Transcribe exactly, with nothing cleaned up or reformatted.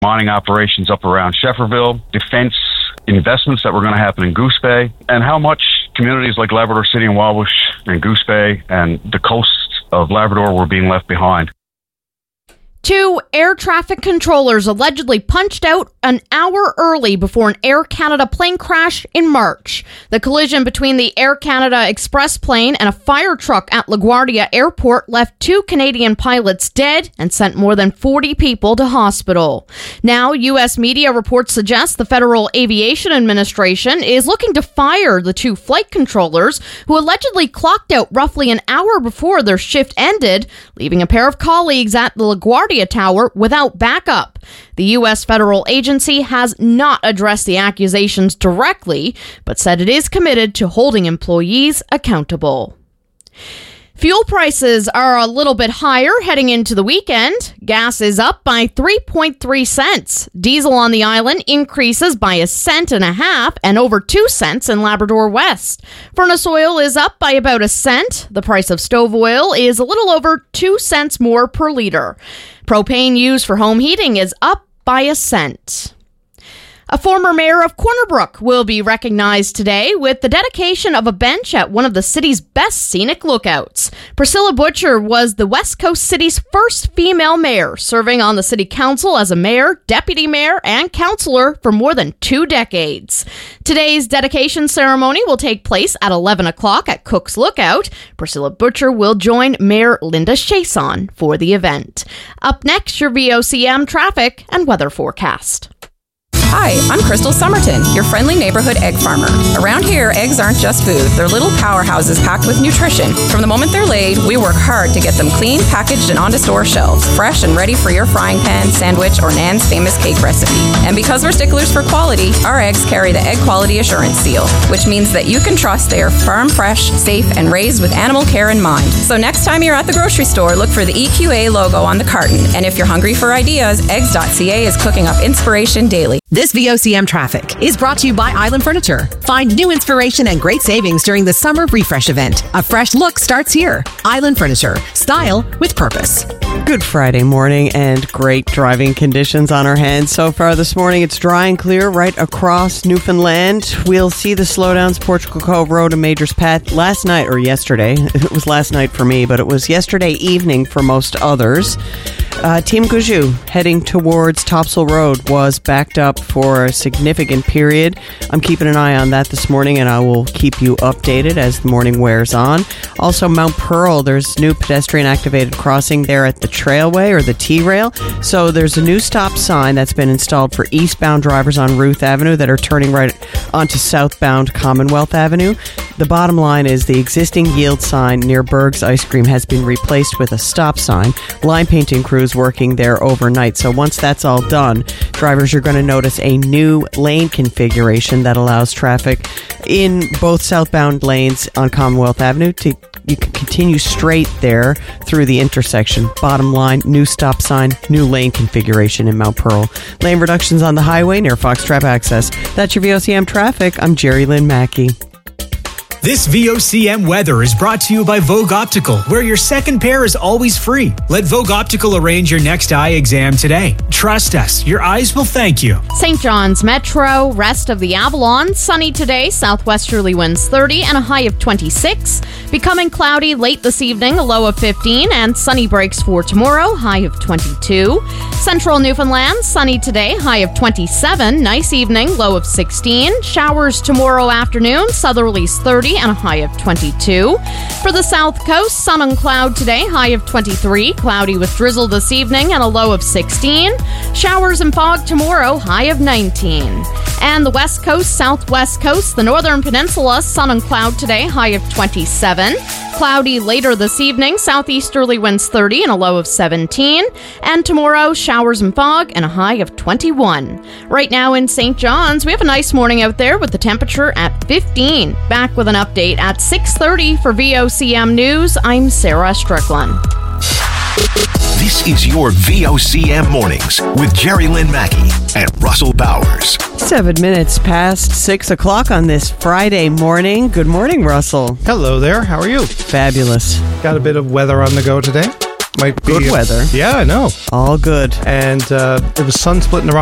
mining operations up around Shefferville, defense investments that were going to happen in Goose Bay, and how much communities like Labrador City and Wabush and Goose Bay and the coast of Labrador were being left behind. Two air traffic controllers allegedly punched out an hour early before an Air Canada plane crash in March. The collision between the Air Canada Express plane and a fire truck at LaGuardia Airport left two Canadian pilots dead and sent more than forty people to hospital. Now, U S media reports suggest the Federal Aviation Administration is looking to fire the two flight controllers who allegedly clocked out roughly an hour before their shift ended, leaving a pair of colleagues at the LaGuardia Tower without backup. The U S federal agency has not addressed the accusations directly, but said it is committed to holding employees accountable. Fuel prices are a little bit higher heading into the weekend. Gas is up by three point three cents. Diesel on the island increases by a cent and a half and over two cents in Labrador West. Furnace oil is up by about a cent. The price of stove oil is a little over two cents more per liter. Propane used for home heating is up by a cent. A former mayor of Corner Brook will be recognized today with the dedication of a bench at one of the city's best scenic lookouts. Priscilla Butcher was the West Coast City's first female mayor, serving on the city council as a mayor, deputy mayor, and councillor for more than two decades. Today's dedication ceremony will take place at eleven o'clock at Cook's Lookout. Priscilla Butcher will join Mayor Linda Chason for the event. Up next, your V O C M traffic and weather forecast. Hi, I'm Crystal Somerton, your friendly neighborhood egg farmer. Around here, eggs aren't just food. They're little powerhouses packed with nutrition. From the moment they're laid, we work hard to get them clean, packaged, and onto store shelves, fresh and ready for your frying pan, sandwich, or Nan's famous cake recipe. And because we're sticklers for quality, our eggs carry the Egg Quality Assurance Seal, which means that you can trust they are farm fresh, safe, and raised with animal care in mind. So next time you're at the grocery store, look for the E Q A logo on the carton. And if you're hungry for ideas, eggs dot c a is cooking up inspiration daily. This V O C M traffic is brought to you by Island Furniture. Find new inspiration and great savings during the Summer Refresh event. A fresh look starts here. Island Furniture. Style with purpose. Good Friday morning and great driving conditions on our hands. So far this morning, it's dry and clear right across Newfoundland. We'll see the slowdowns, Portugal Cove Road and Majors Path last night or yesterday. It was last night for me, but it was yesterday evening for most others. Uh, Team Gujou heading towards Topsail Road was backed up for a significant period. I'm keeping an eye on that this morning, and I will keep you updated as the morning wears on. Also, Mount Pearl, there's new pedestrian-activated crossing there at the Trailway or the T-Rail. So there's a new stop sign that's been installed for eastbound drivers on Ruth Avenue that are turning right onto southbound Commonwealth Avenue. The bottom line is the existing yield sign near Berg's Ice Cream has been replaced with a stop sign. Line painting crews working there overnight. So once that's all done, drivers are going to notice a new lane configuration that allows traffic in both southbound lanes on Commonwealth Avenue to you can continue straight there through the intersection. Bottom line, new stop sign, new lane configuration in Mount Pearl. Lane reductions on the highway near Foxtrap Access. That's your V O C M traffic. I'm Jerry Lynn Mackey. This V O C M weather is brought to you by Vogue Optical, where your second pair is always free. Let Vogue Optical arrange your next eye exam today. Trust us, your eyes will thank you. Saint John's Metro, rest of the Avalon, sunny today, southwesterly winds thirty and a high of twenty-six. Becoming cloudy late this evening, a low of fifteen, and sunny breaks for tomorrow, high of twenty-two. Central Newfoundland, sunny today, high of twenty-seven. Nice evening, low of sixteen. Showers tomorrow afternoon, southerlies thirty and a high of twenty-two. For the South Coast, sun and cloud today, high of twenty-three. Cloudy with drizzle this evening and a low of sixteen. Showers and fog tomorrow, high of nineteen. And the West Coast, Southwest Coast, the Northern Peninsula, sun and cloud today, high of twenty-seven. Cloudy later this evening, southeasterly winds thirty and a low of seventeen. And tomorrow, showers and fog and a high of twenty-one. Right now in Saint John's, we have a nice morning out there with the temperature at fifteen. Back with an update at six thirty for V O C M News. I'm Sarah Strickland. This is your V O C M Mornings with Jerry Lynn Mackey and Russell Bowers. Seven minutes past six o'clock on this Friday morning. Good morning, Russell. Hello there. How are you? Fabulous. Got a bit of weather on the go today? Might be Good weather. Yeah, I know. All good. And uh, it was sun splitting the